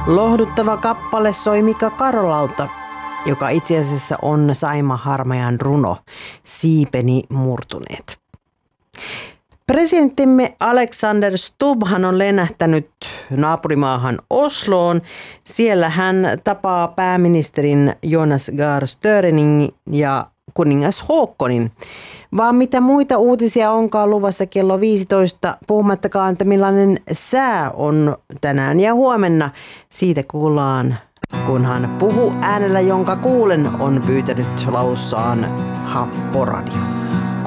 Lohduttava kappale soi Mika Karolalta, joka itse asiassa on Saima Harmajan runo Siipeni murtuneet. Presidenttimme Alexander Stubbhan on lennähtänyt naapurimaahan Osloon. Siellä hän tapaa pääministerin Jonas Gahr Störenin ja kuningas Håkonin. Vaan mitä muita uutisia onkaan luvassa kello 15, puhumattakaan, että millainen sää on tänään ja huomenna. Siitä kuullaan, kun hän puhuu äänellä, jonka kuulen, on pyytänyt laulussaan Happoradio.